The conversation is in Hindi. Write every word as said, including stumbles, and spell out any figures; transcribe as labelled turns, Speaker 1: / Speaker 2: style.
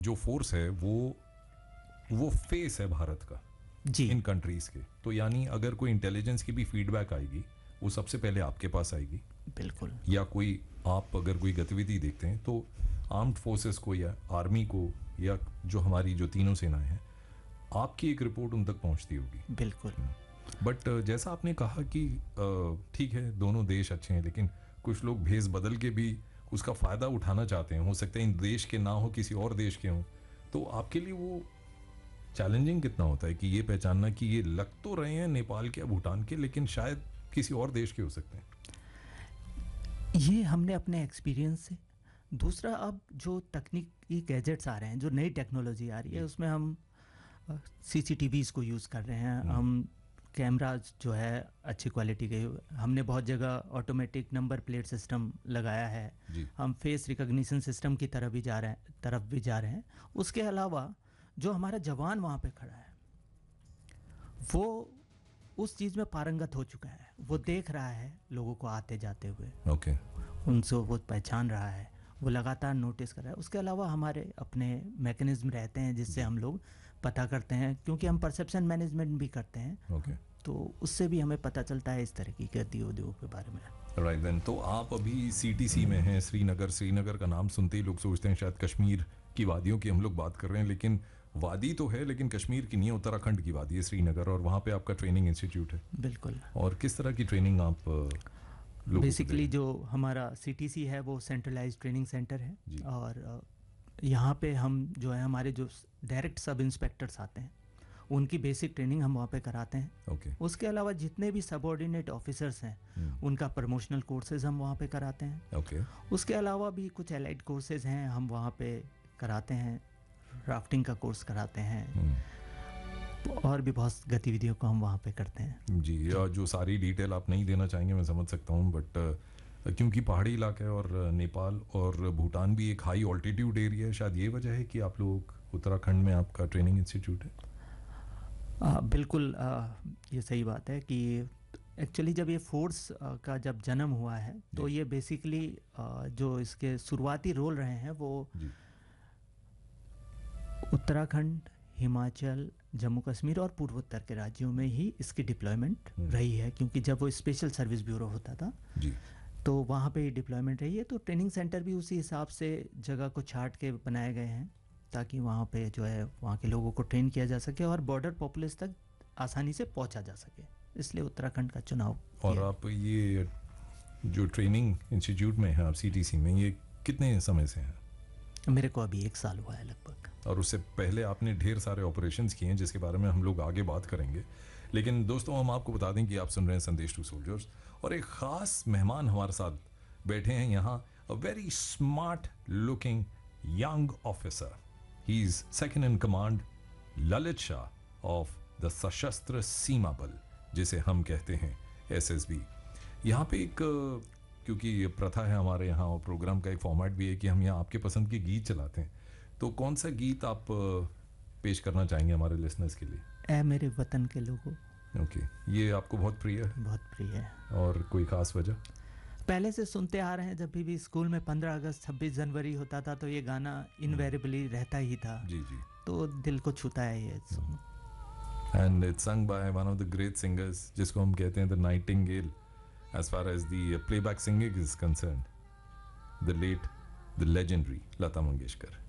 Speaker 1: जो फोर्स है वो वो फेस है भारत का
Speaker 2: जी
Speaker 1: इन कंट्रीज के, तो यानी अगर कोई इंटेलिजेंस की भी फीडबैक आएगी वो सबसे पहले आपके पास आएगी।
Speaker 2: बिल्कुल।
Speaker 1: या कोई आप अगर कोई गतिविधि देखते हैं तो आर्म्ड फोर्सेस को या आर्मी को या जो हमारी जो तीनों सेनाएं हैं, आपकी एक रिपोर्ट उन तक पहुंचती होगी।
Speaker 2: बिल्कुल।
Speaker 1: बट जैसा आपने कहा कि ठीक है दोनों देश अच्छे हैं, लेकिन कुछ लोग भेस बदल के भी उसका फ़ायदा उठाना चाहते हैं। हो सकता है इन देश के ना हो, किसी और देश के हों, तो आपके लिए वो चैलेंजिंग कितना होता है कि ये पहचानना कि ये लग तो रहे हैं नेपाल के या भूटान के, लेकिन शायद किसी और देश के हो सकते हैं।
Speaker 2: ये हमने अपने एक्सपीरियंस से। दूसरा, अब जो तकनीकी गैजेट्स आ रहे हैं, जो नई टेक्नोलॉजी आ रही है, उसमें हम सीसीटीवीज़ को यूज़ कर रहे हैं, हम कैमराज जो है अच्छी क्वालिटी के, हमने बहुत जगह ऑटोमेटिक नंबर प्लेट सिस्टम लगाया है, हम फेस रिकॉग्निशन सिस्टम की तरफ भी जा रहे हैं तरफ भी जा रहे हैं उसके अलावा जो हमारा जवान वहाँ पे खड़ा है वो उस चीज़ में पारंगत हो चुका है, वो देख रहा है लोगों को आते जाते हुए,
Speaker 1: ओके
Speaker 2: उनसे वो पहचान रहा है, वो लगातार नोटिस कर रहा है। उसके अलावा हमारे अपने मैकेनिज्म रहते हैं जिससे हम लोग पता करते हैं, क्योंकि हम परसेप्शन मैनेजमेंट भी करते हैं,
Speaker 1: ओके
Speaker 2: तो उससे भी हमें पता चलता है इस तरह की गतिविधियों के बारे में।
Speaker 1: राइट देन, तो आप अभी सीटीसी में हैं, श्रीनगर। श्रीनगर का नाम सुनते ही लोग सोचते हैं शायद कश्मीर की वादियों की हम लोग बात कर रहे हैं, लेकिन वादी तो है लेकिन कश्मीर की नहीं है, उत्तराखंड की वादी है श्रीनगर, और वहाँ पे आपका ट्रेनिंग इंस्टीट्यूट है।
Speaker 2: बिल्कुल।
Speaker 1: और किस तरह की ट्रेनिंग आप
Speaker 2: बेसिकली जो हमारा सीटीसी है वो सेंट्रलाइज्ड ट्रेनिंग सेंटर है, और यहाँ पे हम जो है हमारे जो डायरेक्ट सब इंस्पेक्टर्स आते हैं उनकी बेसिक ट्रेनिंग हम वहाँ पे कराते हैं।
Speaker 1: okay.
Speaker 2: उसके अलावा जितने भी सबऑर्डिनेट ऑफिसर्स हैं hmm. उनका प्रमोशनल कोर्सेज हम वहाँ पे कराते हैं।
Speaker 1: okay.
Speaker 2: उसके अलावा भी कुछ एलाइड कोर्सेज हैं हम वहाँ पे कराते हैं, राफ्टिंग का कोर्स कराते हैं hmm. और भी बहुत गतिविधियों को हम वहाँ पे करते हैं।
Speaker 1: जी, या जो सारी डिटेल आप नहीं देना चाहेंगे मैं समझ सकता हूँ, बट क्योंकि पहाड़ी इलाका है और नेपाल और भूटान भी एक हाई ऑल्टीट्यूड एरिया है, शायद ये वजह है कि आप लोग उत्तराखंड में आपका ट्रेनिंग इंस्टीट्यूट है।
Speaker 2: आ, बिल्कुल आ, ये सही बात है कि एक्चुअली जब ये फोर्स आ, का जब जन्म हुआ है तो ये बेसिकली जो इसके शुरुआती रोल रहे हैं वो उत्तराखंड, हिमाचल, जम्मू कश्मीर और पूर्वोत्तर के राज्यों में ही इसकी डिप्लॉयमेंट रही है, क्योंकि जब वो स्पेशल सर्विस ब्यूरो होता था
Speaker 1: जी।
Speaker 2: तो वहाँ पे डिप्लॉयमेंट रही है। तो ट्रेनिंग सेंटर भी उसी हिसाब से जगह को छांट के बनाए गए हैं ताकि वहाँ पे जो है वहाँ के लोगों को ट्रेन किया जा सके और बॉर्डर पॉपुलेशन तक आसानी से पहुँचा जा सके, इसलिए उत्तराखंड का चुनाव।
Speaker 1: और आप ये जो ट्रेनिंग इंस्टीट्यूट में हैं आप सीटीसी में, ये कितने समय से हैं?
Speaker 2: मेरे को अभी एक साल हुआ है लगभग।
Speaker 1: और उससे पहले आपने ढेर सारे ऑपरेशंस किए हैं जिसके बारे में हम लोग आगे बात करेंगे, लेकिन दोस्तों हम आपको बता दें कि आप सुन रहे हैं संदेश टू सोल्जर्स और एक ख़ास मेहमान हमारे साथ बैठे हैं यहाँ, a very smart looking young officer. He is second in command Lalit Shah of the सशस्त्र सीमा बल, जिसे हम कहते हैं एसएसबी। यहाँ पे एक, क्योंकि ये प्रथा है हमारे यहाँ और प्रोग्राम का एक फॉर्मेट भी है कि हम यहाँ आपके पसंद के गीत चलाते हैं, तो कौन सा गीत आप पेश करना चाहेंगे हमारे लिसनर्स के लिए?
Speaker 2: ऐ मेरे वतन के लोगों।
Speaker 1: Okay okay. ये आपको बहुत प्रिय है?
Speaker 2: बहुत प्रिय है।
Speaker 1: और कोई खास वजह?
Speaker 2: पहले से सुनते आ रहे हैं, जब भी, भी स्कूल में पंद्रह अगस्त छब्बीस जनवरी होता था तो ये गाना इनवेरिएबली रहता ही था।
Speaker 1: जी जी,
Speaker 2: तो दिल को छूता है ये song.
Speaker 1: And it's सung by one of the great singers जिसको हम कहते हैं the Nightingale as far as the playback singing is concerned, the late, the legendary Lata Mangeshkar.